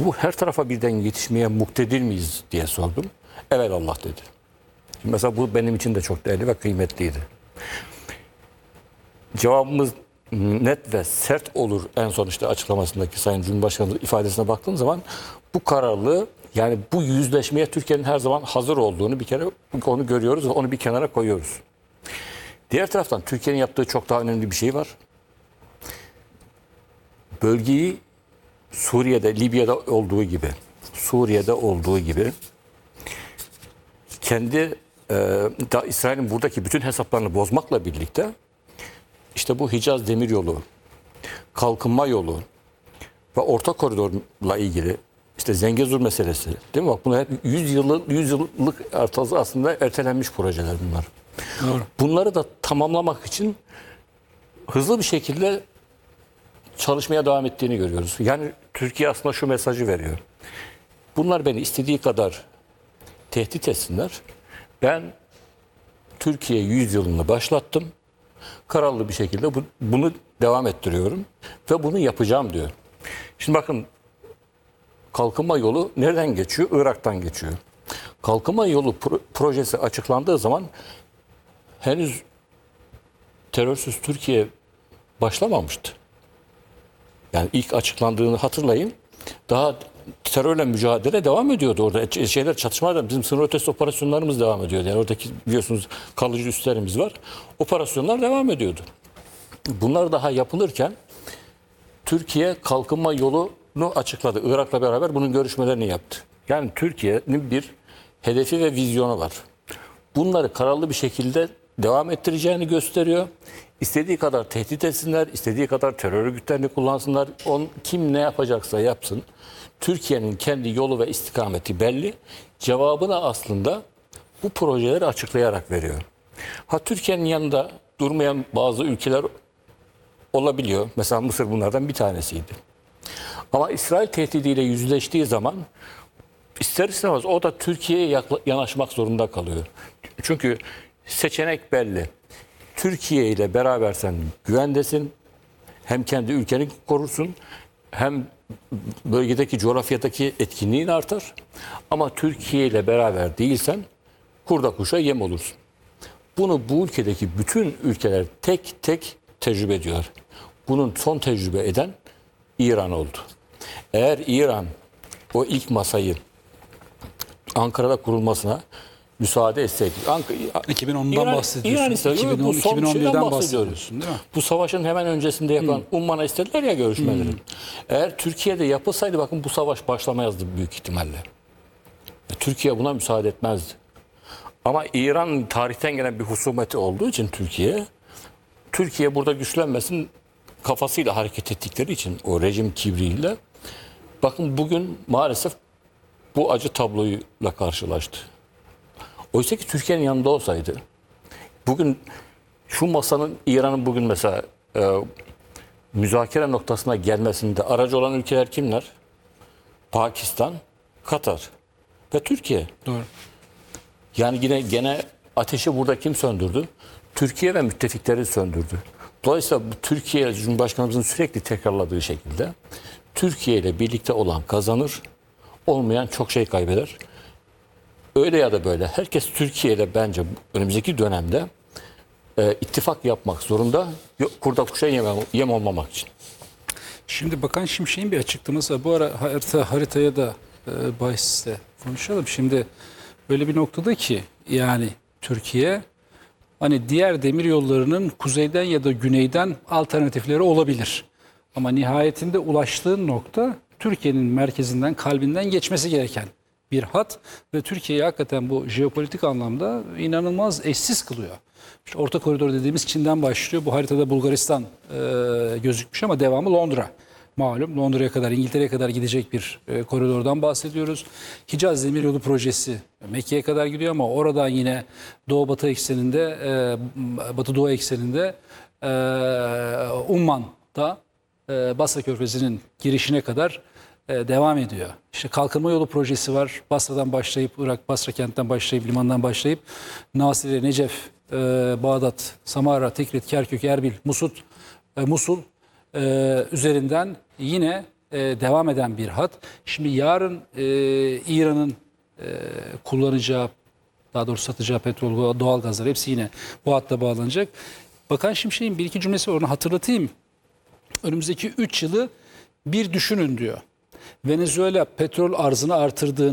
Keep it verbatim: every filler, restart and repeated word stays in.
bu her tarafa birden yetişmeye muktedir miyiz diye sordum. Evelallah dedi. Mesela bu benim için de çok değerli ve kıymetliydi. Cevabımız net ve sert olur en son işte açıklamasındaki Sayın Cumhurbaşkanı ifadesine baktığım zaman bu kararlılığı, yani bu yüzleşmeye Türkiye'nin her zaman hazır olduğunu bir kere onu görüyoruz ve onu bir kenara koyuyoruz. Diğer taraftan Türkiye'nin yaptığı çok daha önemli bir şey var. Bölgeyi Suriye'de, Libya'da olduğu gibi, Suriye'de olduğu gibi kendi e, da İsrail'in buradaki bütün hesaplarını bozmakla birlikte işte bu Hicaz Demiryolu, kalkınma yolu ve orta koridorla ilgili işte Zengezur meselesi, değil mi? Bak bunlar hep yüz yıllık yüz yıllık aslında ertelenmiş projeler bunlar. Doğru. Bunları da tamamlamak için hızlı bir şekilde çalışmaya devam ettiğini görüyoruz. Yani Türkiye aslında şu mesajı veriyor. Bunlar beni istediği kadar tehdit etsinler. Ben Türkiye yüz yılını başlattım. Kararlı bir şekilde bu, bunu devam ettiriyorum ve bunu yapacağım diyor. Şimdi bakın, kalkınma yolu nereden geçiyor? Irak'tan geçiyor. Kalkınma yolu pro- projesi açıklandığı zaman henüz terörsüz Türkiye başlamamıştı. Yani ilk açıklandığını hatırlayın. Daha terörle mücadele devam ediyordu orada. Şeyler, çatışmalar, bizim sınır ötesi operasyonlarımız devam ediyordu. Yani oradaki biliyorsunuz kalıcı üslerimiz var. Operasyonlar devam ediyordu. Bunlar daha yapılırken Türkiye kalkınma yolunu açıkladı. Irak'la beraber bunun görüşmelerini yaptı. Yani Türkiye'nin bir hedefi ve vizyonu var. Bunları kararlı bir şekilde devam ettireceğini gösteriyor. İstediği kadar tehdit etsinler, istediği kadar terör örgütlerini kullansınlar. On, kim ne yapacaksa yapsın. Türkiye'nin kendi yolu ve istikameti belli. Cevabını aslında bu projeleri açıklayarak veriyor. Ha, Türkiye'nin yanında durmayan bazı ülkeler olabiliyor. Mesela Mısır bunlardan bir tanesiydi. Ama İsrail tehdidiyle yüzleştiği zaman ister istemez o da Türkiye'ye yanaşmak zorunda kalıyor. Çünkü seçenek belli. Türkiye ile beraber sen güvendesin. Hem kendi ülkeni korursun, hem bölgedeki, coğrafyadaki etkinliğin artar. Ama Türkiye ile beraber değilsen kurda kuşa yem olursun. Bunu bu ülkedeki bütün ülkeler tek tek tecrübe ediyor. Bunun son tecrübe eden İran oldu. Eğer İran o ilk masayı Ankara'da kurulmasına müsaade etseydi. iki bin ondan İran, bahsediyorsun. İran istedi. iki bin on, Bu son iki bin on birden şeyden bahsediyorsun değil mi? Bu savaşın hemen öncesinde yapılan hmm. Umman'a istediler ya görüşmeleri. Hmm. Eğer Türkiye'de yapılsaydı bakın bu savaş başlamazdı büyük ihtimalle. Türkiye buna müsaade etmezdi. Ama İran tarihten gelen bir husumeti olduğu için Türkiye, Türkiye burada güçlenmesin kafasıyla hareket ettikleri için o rejim kibriyle, bakın bugün maalesef bu acı tabloyla karşılaştı. Oysa ki Türkiye'nin yanında olsaydı, bugün şu masanın İran'ın bugün mesela e, müzakere noktasına gelmesinde aracı olan ülkeler kimler? Pakistan, Katar ve Türkiye. Doğru. Yani yine gene ateşi burada kim söndürdü? Türkiye ve müttefikleri söndürdü. Dolayısıyla bu Türkiye, Cumhurbaşkanımızın sürekli tekrarladığı şekilde Türkiye ile birlikte olan kazanır, olmayan çok şey kaybeder. Öyle ya da böyle herkes Türkiye ile bence önümüzdeki dönemde e, ittifak yapmak zorunda, kurda kuşa yem, yem olmamak için. Şimdi Bakan Şimşek'in bir açıklaması var. Bu ara harita, haritaya da e, bahisle konuşalım. Şimdi öyle bir noktada ki yani Türkiye hani diğer demir yollarının kuzeyden ya da güneyden alternatifleri olabilir. Ama nihayetinde ulaştığın nokta Türkiye'nin merkezinden, kalbinden geçmesi gereken bir hat ve Türkiye'yi hakikaten bu jeopolitik anlamda inanılmaz eşsiz kılıyor. İşte orta koridor dediğimiz Çin'den başlıyor. Bu haritada Bulgaristan e, gözükmüş ama devamı Londra. Malum Londra'ya kadar, İngiltere'ye kadar gidecek bir e, koridordan bahsediyoruz. Hicaz Demiryolu projesi Mekke'ye kadar gidiyor ama oradan yine Doğu-Batı ekseninde, e, Batı-Doğu ekseninde e, Umman'da e, Basra Körfezi'nin girişine kadar e, devam ediyor. İşte kalkınma yolu projesi var. Basra'dan başlayıp, Irak, Basra kentten başlayıp, limandan başlayıp Nasir'e, Necef, e, Bağdat, Samara, Tikrit, Kerkük, Erbil, Musut, e, Musul e, üzerinden yine e, devam eden bir hat. Şimdi yarın e, İran'ın e, kullanacağı, daha doğrusu satacağı petrol, doğalgazlar hepsi yine bu hatta bağlanacak. Bakan Şimşek'in bir iki cümlesi var, onu hatırlatayım. Önümüzdeki üç yılı bir düşünün diyor. Venezuela petrol arzını artırdığını